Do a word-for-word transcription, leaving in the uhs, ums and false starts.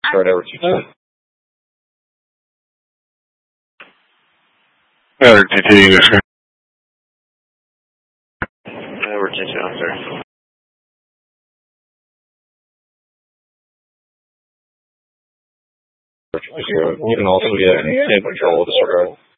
Start over two two. Over two two, yes, sir. Over two two, I'm sorry. You can also get table control disregard.